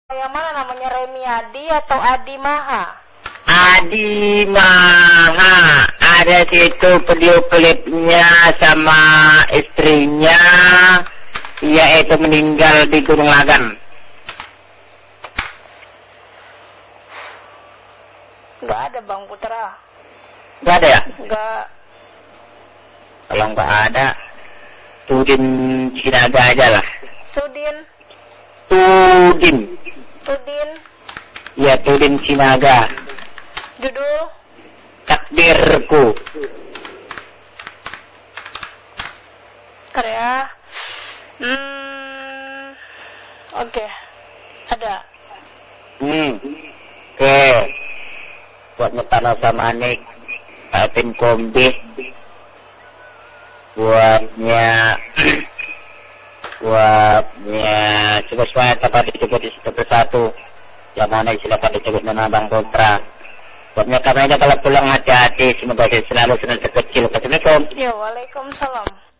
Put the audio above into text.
Yang mana namanya Remiadi atau Adi Maha? Adi Maha. Ada situ video klipnya sama istrinya, yaitu meninggal di Gunung Lagan. Nggak ada Bang Putra. Nggak ada ya? Nggak. Kalau nggak ada, Tudin Sinaga aja lah. Sudin. Tudin. Ya, Tudin Sinaga. Judul? Takdirku. Karya. Oke. Ada. Oke. Buat Nyetano sama Anik, Alvin Kombi. Buatnya coba semuanya dapat disebut di satu. Yang mana silakan disebut nama Bang Putra. Buatnya kami kalau pulang hati-hati, semoga selalu senang kecil. Assalamualaikum. Ya, waalaikumsalam.